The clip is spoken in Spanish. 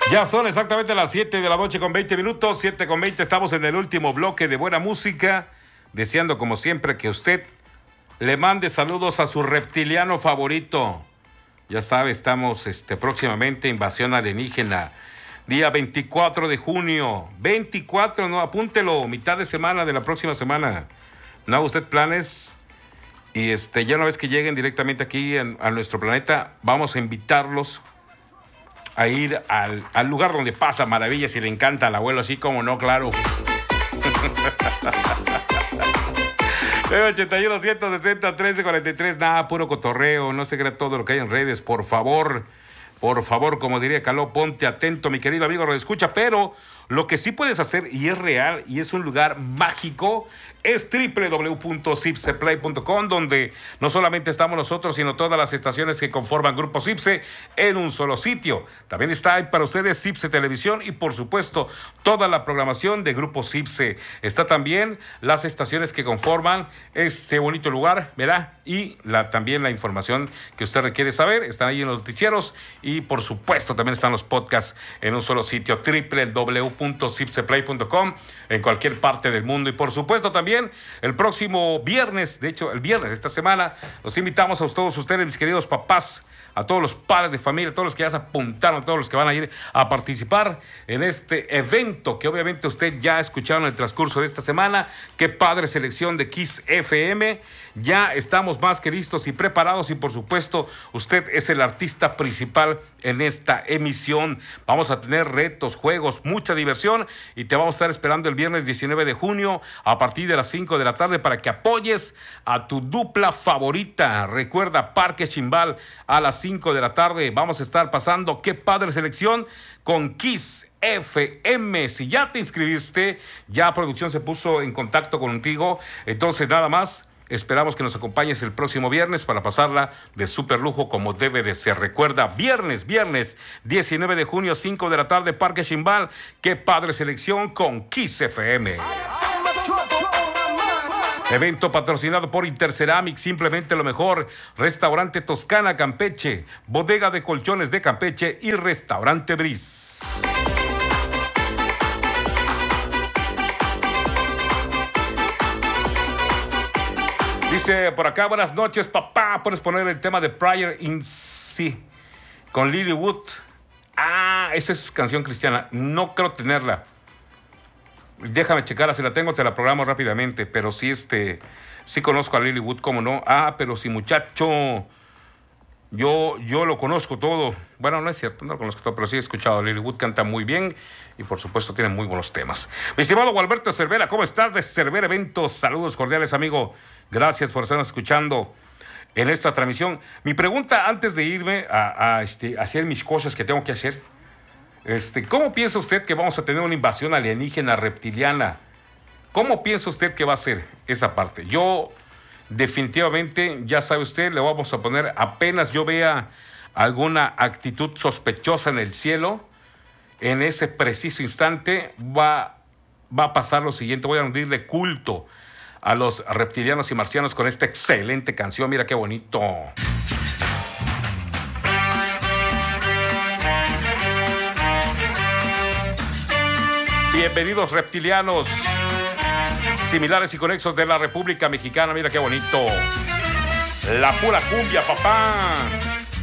Ya son exactamente las 7 de la noche con 20 minutos, 7 con 20, estamos en el último bloque de buena música, deseando como siempre que usted le mande saludos a su reptiliano favorito. Ya sabe, estamos próximamente invasión alienígena, día 24 de junio, 24, no, apúntelo, mitad de semana de la próxima semana. ¿No haga usted planes? Y ya una vez que lleguen directamente aquí a nuestro planeta, vamos a invitarlos a ir al lugar donde pasa maravillas y le encanta al abuelo, así como no, claro. 81 160 1343, nada, puro cotorreo, no se crea todo lo que hay en redes, por favor, como diría Caló, ponte atento, mi querido amigo, lo escucha, pero lo que sí puedes hacer, y es real, y es un lugar mágico, es www.cipseplay.com, donde no solamente estamos nosotros, sino todas las estaciones que conforman Grupo Cipse en un solo sitio. También está ahí para ustedes Cipse Televisión y, por supuesto, toda la programación de Grupo Cipse. Está también las estaciones que conforman ese bonito lugar, ¿verdad? Y también la información que usted requiere saber, están ahí en los noticieros y, por supuesto, también están los podcasts en un solo sitio, www.cipseplay.com, en cualquier parte del mundo. Y, por supuesto, también el próximo viernes, de hecho el viernes de esta semana, los invitamos a todos ustedes, mis queridos papás, a todos los padres de familia, a todos los que ya se apuntaron, a todos los que van a ir a participar en este evento que obviamente usted ya ha escuchado en el transcurso de esta semana. Qué padre selección de Kiss FM. Ya estamos más que listos y preparados y, por supuesto, usted es el artista principal en esta emisión. Vamos a tener retos, juegos, mucha diversión y te vamos a estar esperando el viernes 19 de junio a partir de las 5 de la tarde para que apoyes a tu dupla favorita. Recuerda, Parque Chimbal a las 5 de la tarde. Vamos a estar pasando Qué padre selección con Kiss FM. Si ya te inscribiste, ya producción se puso en contacto contigo, entonces nada más. Esperamos que nos acompañes el próximo viernes para pasarla de súper lujo como debe de ser. Recuerda, viernes 19 de junio, 5 de la tarde, Parque Chimbal. Qué padre selección con Kiss FM. Evento patrocinado por Interceramic, simplemente lo mejor. Restaurante Toscana Campeche, Bodega de Colchones de Campeche y Restaurante Bris. Dice por acá, buenas noches, papá. ¿Puedes poner el tema de Prayer in Sea con Lily Wood? Ah, esa es canción cristiana. No creo tenerla. Déjame checarla, si la tengo te la programo rápidamente, pero sí, sí conozco a Lily Wood, ¿cómo no? Ah, pero sí, muchacho, yo lo conozco todo. Bueno, no es cierto, no lo conozco todo, pero sí he escuchado a Lily Wood, canta muy bien y, por supuesto, tiene muy buenos temas. Mi estimado Gualberto Cervera, ¿cómo estás? De Cervera Eventos, saludos cordiales, amigo. Gracias por estarnos escuchando en esta transmisión. Mi pregunta antes de irme a hacer mis cosas que tengo que hacer, ¿cómo piensa usted que vamos a tener una invasión alienígena reptiliana? ¿Cómo piensa usted que va a ser esa parte? Yo, definitivamente, ya sabe usted, le vamos a poner, apenas yo vea alguna actitud sospechosa en el cielo, en ese preciso instante va a pasar lo siguiente. Voy a rendirle culto a los reptilianos y marcianos con esta excelente canción. Mira qué bonito. Bienvenidos, reptilianos, similares y conexos de la República Mexicana. Mira qué bonito. La pura cumbia, papá.